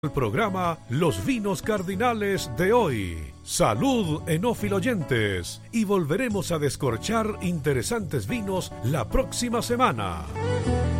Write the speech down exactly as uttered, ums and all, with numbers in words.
El programa Los Vinos Cardinales de hoy. Salud, enófilo oyentes, y volveremos a descorchar interesantes vinos la próxima semana.